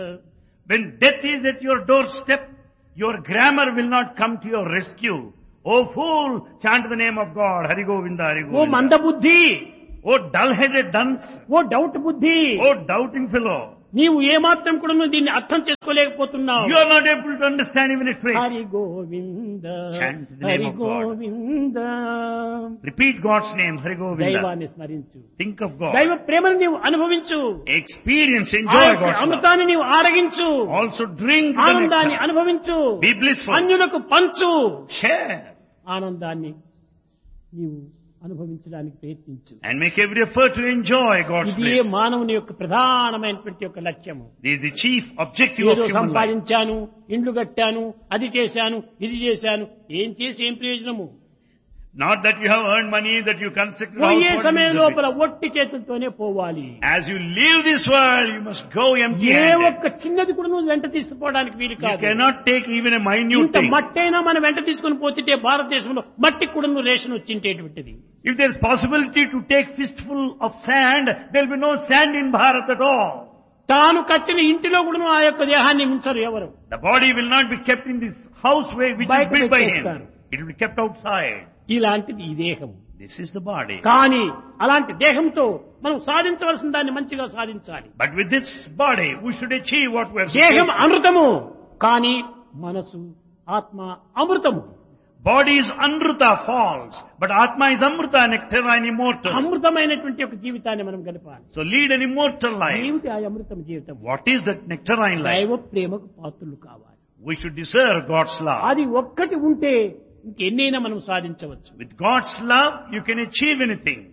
When death is at your doorstep, your grammar will not come to your rescue. O fool, chant the name of God. Hari Govinda, Hari oh Govinda. మందబుద్ధి, O dull-headed dunce. ఓ doubt బుద్ధి, O doubting fellow. నీవు ఏమాత్రం కూడా నువ్వు దీన్ని అర్థం చేసుకోలేకపోతున్నావు. You are not able to understand even a trace. Hari Govinda, Chant the name Hari of God. Govinda. Repeat God's name, Hari Govinda. దైవాన్ని స్మరించు, Think of God. దైవ ప్రేమను నీవు అనుభవించు, Experience, ఆ enjoy యొక్క God's love. అమృతాన్ని నీవు ఆరగించు, Also drink the ఆనందాన్ని nectar. అనుభవించు, Be blissful. అన్యులకు పంచు, Share. ఆనందాన్ని నీవు అనుభవించడానికి ప్రయత్నించు. And make every effort to enjoy God's ఇది bliss. మానవుని యొక్క ప్రధానమైనటువంటి యొక్క లక్ష్యము. This is the chief objective of ఏదో human life. సంపాదించాను, ఇండ్లు కట్టాను, అది చేశాను, ఇది చేశాను, ఏం చేసి ఏం ప్రయోజనము? Not that you have earned money, that you constructed a పోయే house. సమయం What is లోపల it? ఒట్టి చేతులతోనే పోవాలి. As you leave this world, you must go A empty-handed. ఒక్క చిన్నది కూడా నువ్వు వెంట తీసుకుపోవడానికి వీలు You కాదు. cannot take even a minute ఇంత thing. మట్టైనా మనం వెంట తీసుకుని పోతుంటే భారతదేశంలో మట్టికి కూడా నువ్వు ration వచ్చింటేటువంటిది. If there is possibility to take fistful of sand, there will be no sand in Bharat at all. తాను కట్టిన ఇంటిలో కూడా ఆ యొక్క దేహాన్ని ఉంచరు ఎవరు. The body will not be kept in this house which is బయట built by పెట్టేస్తారు. him. It will be kept outside. ఇలాంటిది ఈ దేహం. This is the body. కానీ అలాంటి దేహంతో మనం సాధించవలసిన దాన్ని మంచిగా సాధించాలి. But with this body, we should achieve what we are దేహం supposed to. అమృతము, కానీ మనసు ఆత్మ అమృతము. Body is Amrita, false, but Atma is Amrita, nectarine, immortal. అమృతమైనటువంటి ఒక జీవితాన్ని మనం గడపాలి. So lead an immortal life. ఏమిటి ఆ అమృతం జీవితం? What is that nectarine life? దైవ ప్రేమకు పాత్రులు కావాలి. We should deserve God's love. అది ఒక్కటి ఉంటే ఇంకెన్నైనా మనం సాధించవచ్చు. With God's love, you can achieve anything.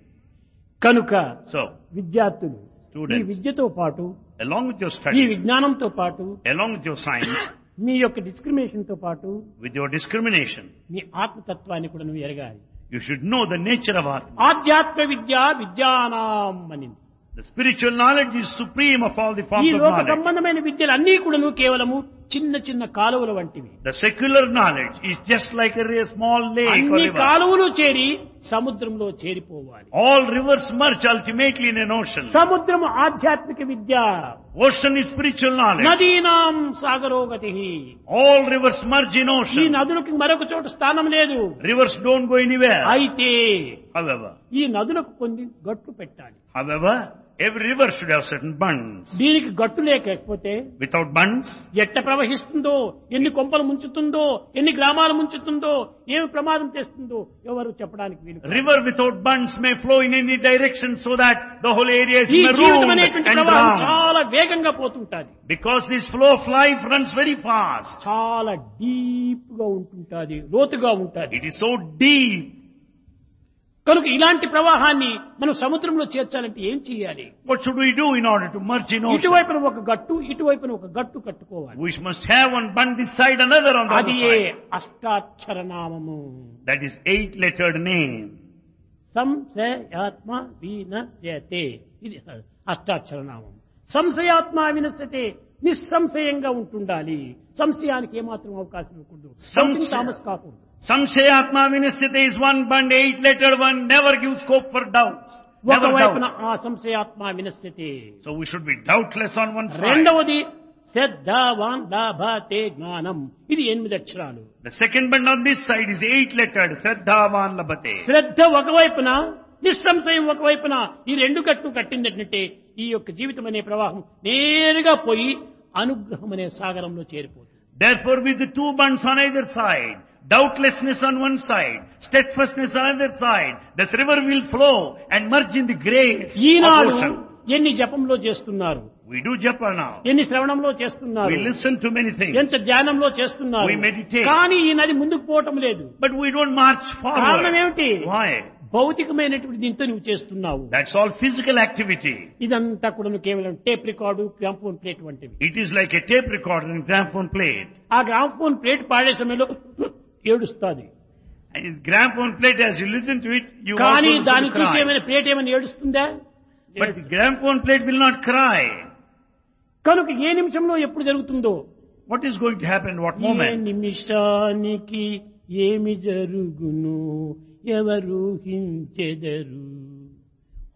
కనుక So, విద్యార్థులు ఈ Students. విద్యతో పాటు, along with your ఈ studies, విజ్ఞానంతో పాటు, along with your science, మీ యొక్క డిస్క్రిమినేషన్ తో పాటు with your discrimination, మీ ఆత్మతత్వాన్ని కూడా నువ్వు ఎరగాలి. you should know the nature of Atma. ఆధ్యాత్మ విద్య విద్యానాం అని. The spiritual knowledge is supreme of all the ఈ forms of లోక knowledge. సంబంధమైన విద్యలు అన్నీ కూడా కేవలము చిన్న చిన్న కాలువల వంటివి. The secular knowledge is just like a small lake or అన్ని river. కాలువలు చేరి సముద్రంలో చేరిపోవాలి. All rivers merge ultimately in an ocean. సముద్రము ఆధ్యాత్మిక విద్య, Ocean is spiritual knowledge. నదీనాం సాగరోగతి. All rivers merge in ఈ ocean. నదులకు మరొక చోట స్థానం లేదు. Rivers don't go anywhere. అయితే However, ఈ నదులకు కొన్ని గట్లు పెట్టాలి. every river should have certain bunds. దీనికి గట్టు లేకపోతే Without bunds, ఎట్ట ప్రవహిస్తుందో, ఎన్ని కొంపలు ముంచుతుందో, ఎన్ని గ్రామాలు ముంచుతుందో, ఏమి ప్రమాదం చేస్తుందో ఎవరు చెప్పడానికి వీలు కాదు. river without bunds may flow in any direction so that the whole area is ఈ జీవితం marooned అనేటువంటి and ప్రవాహం drowned. చాలా వేగంగా పోతుంటాది. Because this flow of life runs very fast. చాలా డీప్ గా ఉంటుంటాది, లోతుగా ఉంటాది. It is so deep. కనుక ఇలాంటి ప్రవాహాన్ని మనం సముద్రంలో చేర్చాలంటే ఏం చేయాలి? What should we do in order to merge in ocean? ఇటువైపున ఒక గట్టు, ఇటువైపున ఒక గట్టు కట్టుకోవాలి. We must have one bund this side, another on the other అది side. అష్టాక్షర నామము. That is 8-lettered name. సంశయాత్మ వినశ్యతే. ఇది అష్టాక్షర నామం. సంశయాత్మ వినశ్యతే, నిస్సంశయంగా ఉంటుండాలి. సంశయానికి ఏమాత్రం అవకాశం ఇవ్వకూడదు. సంశయ- తామస్ కాకూడదు. Samshayatma Vinasyate is one bund, 8-lettered one, never gives scope for doubts. Never ఒకవైపున doubt. ఆ సంశయాత్మ వినశ్యతే. So we should be doubtless on one side. రెండవది శ్రద్ధావాన్ లాభతే జ్ఞానం. ఇది 8 అక్షరాలు. The second bund on this side is 8-lettered, Shraddhavan Labhate. శ్రద్ధ ఒకవైపున, నిస్సంశయం ఒకవైపున, ఈ రెండు గట్టు కట్టిందంటే ఈ యొక్క జీవితం అనే ప్రవాహం నేరుగా పోయి అనుగ్రహం అనే సాగరంలో చేరిపోతుంది. Therefore with the two bunds on either side, doubtlessness on one side, steadfastness on other side, this river will flow and merge in the grace of Eenadu ocean. ఎన్ని జపంలో చేస్తున్నారు, We do japa now. ఎన్ని శ్రవణంలో చేస్తున్నారు, We listen to many things. ఎంత ధ్యానంలో చేస్తున్నారు. We meditate. కానీ ఈ నది ముందుకు పోవటం లేదు. But we don't march కారణం forward. ఏమిటి? Why? భౌతికమైనటువంటి దీంతో నువ్వు చేస్తున్నావు. That's all physical activity. ఇదంతా కూడా కేవలం టేప్ రికార్డు, గ్రామ్ఫోన్ ప్లేట్ వంటివి. It is like a tape recorder and gramophone plate. ఆ గ్రామ్ఫోన్ ప్లేట్ పాడే సమయంలో ఏడుస్తుంది. And gramophone plate, as you listen to it, you కానీ also దాన్ని listen to చూసి cry. ఏమైనా ప్లేట్ ఏమైనా ఏడుస్తుందా? But the gramophone plate will not cry. కనుక ఏ నిమిషంలో ఎప్పుడు జరుగుతుందో, What is going to happen? What A moment? నిమిషానికి ఏమి జరుగును ఎవరు హించెదరు.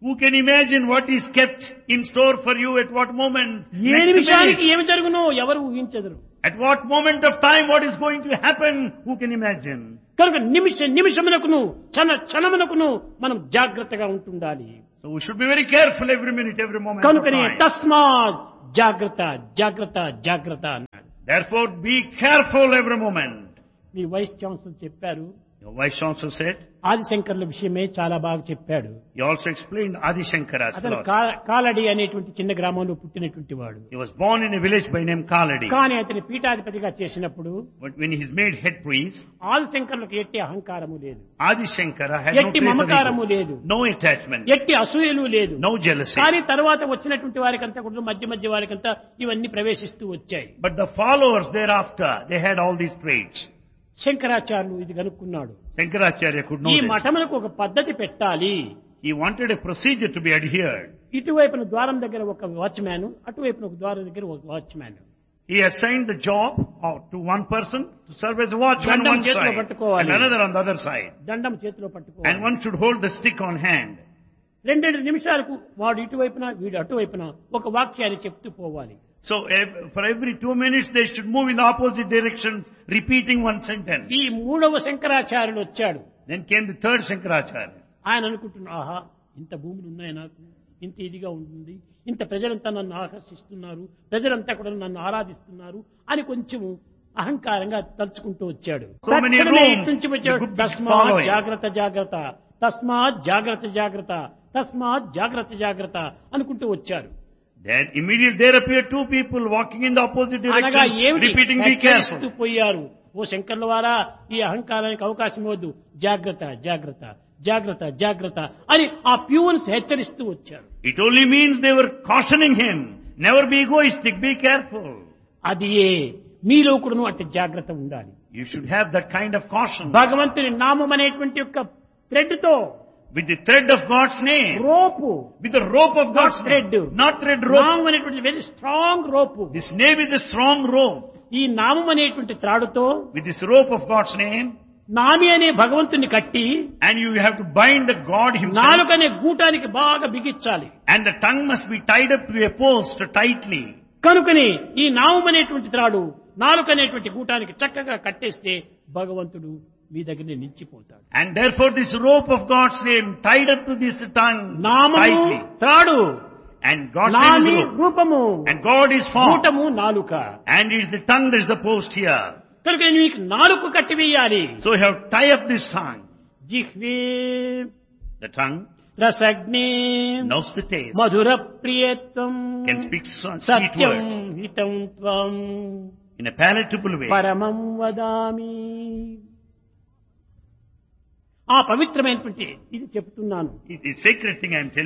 Who can imagine what is kept in store for you at what moment? A Next నిమిషానికి minute. ఏమి జరుగునో ఎవరు ఊహించదరు. At what moment of time what is going to happen? Who can imagine? కనుక నిమిషమునకును క్షణమునకును మనం జాగ్రత్తగా ఉంటుండాలి. So we should be very careful every minute, every moment of కనుకనే time. తస్మాత్ జాగ్రత్త జాగ్రత్త జాగ్రత్త అన్నాడు. Therefore be careful every moment. Me vice chancellor చెప్పారు. Your Vice Chancellor said, ఆదిశంకర్ల విషయమే చాలా బాగా చెప్పాడు. he also explained Adi Shankara's అతను philosophy. కాలడి అనేటువంటి చిన్న గ్రామంలో పుట్టినటువంటి వాడు. He was born in a village by name Kaladi. కానీ అతని పీఠాధిపతిగా చేసినప్పుడు But when he is made head priest, ఆదిశంకర్లకు ఎట్టి అహంకారము లేదు, Adi Shankara had no ఎట్టి trace of మమకారము ego, లేదు, no attachment, ఎట్టి అసూయలు లేదు. no jealousy. కానీ తర్వాత వచ్చినటువంటి వారికంతా కూడా మధ్య వారికంతా ఇవన్నీ ప్రవేశిస్తూ వచ్చాయి. But the followers thereafter, they had all these traits. శంకరాచార్యులు ఇది కనుక్కున్నాడు. Shankaracharya could know ఈ this. మఠములకు ఒక పద్ధతి పెట్టాలి. He wanted a procedure to be adhered. ఇటువైపున ద్వారం దగ్గర ఒక వాచ్మ్యాన్, అటువైపున ఒక ద్వారం దగ్గర ఒక watchman. He assigned the job to one person to serve as a watchman on దండం one చేతిలో side పట్టుకోవాలి. and another on the other side. దండం చేతిలో And పట్టుకోవాలి. one should hold the stick on hand. 2 నిమిషాలకు వాడు ఇటువైపున వీడు అటువైపున ఒక వాక్యాన్ని చెప్తూ పోవాలి. So for every 2 minutes they should move in the opposite directions, repeating one sentence. ఈ 3వ శంకరాచార్యులు వచ్చాడు. Then came the third Shankaracharya. ఆయన అనుకుంటున్నా, ఆహా ఇంత భూములు ఉన్నాయి నాకు, ఇంత ఇదిగా ఉంటుంది, ఇంత ప్రజలంతా నన్ను ఆకర్షిస్తున్నారు, ప్రజలంతా కూడా నన్ను ఆరాధిస్తున్నారు అని కొంచెము అహంకారంగా తలుచుకుంటూ వచ్చాడు. So many తక్షణమే rooms, ఇటు నుంచి the వచ్చాడు. good తస్మాత్ following. జాగ్రత్త జాగ్రత్త, తస్మాత్ జాగ్రత్త జాగ్రత్త, తస్మాత్ జాగ్రత్త జాగ్రత్త అనుకుంటూ వచ్చారు. Then immediately there appeared 2 people walking in the opposite అనగా direction, ఏమిటి repeating, be హెచ్చరిస్తూ careful. పోయారు. ఓ శంకర్ల వారా, ఈ అహంకారానికి అవకాశం ఇవ్వద్దు, జాగ్రత్త జాగ్రత్త జాగ్రత్త జాగ్రత్త అని ఆ ప్యూన్స్ హెచ్చరిస్తూ వచ్చారు. It only means they were cautioning him, never be egoistic, be careful. అది మీలో కూడాను అట్టి జాగ్రత్త ఉండాలి. You should have that kind of caution. భగవంతుని నామం అనేటువంటి యొక్క థ్రెడ్ తో, With the thread of God's name, rope, with the rope of God's thread. name, not thread rope. నామం అనేటువంటి very strong rope. This name is a strong rope. ఈ నామం అనేటువంటి త్రాడుతో With this rope of God's name, నామి అనే భగవంతుని కట్టి and you have to bind the God himself, నాలుకనే గూటానికి బాగా బిగించాలి. and the tongue must be tied up to a post tightly. కనుకని ఈ నామం అనేటువంటి త్రాడు నాలుక అనేటువంటి గూటానికి చక్కగా కట్టేస్తే భగవంతుడు మీ దగ్గర నిలిచిపోతాడు. And therefore this rope of God's name tied up to this tongue నామము tightly. త్రాడు, And God's name is నామి rope. రూపము, And God is form. గూటము నాలుక. And it is the tongue that is the post here. కనుక నీకు నాలుక కట్టివేయాలి. So you have to tie up this tongue. జిహ్వే The tongue రసగ్నే knows the taste, Mathura ప్రియత్వం can speak sweet Satyam words హితం త్వం in a palatable way. పరమం వదామి. ఆ పవిత్రమైనటువంటి ఇది చెప్తున్నాను. It is sacred thing I am telling you.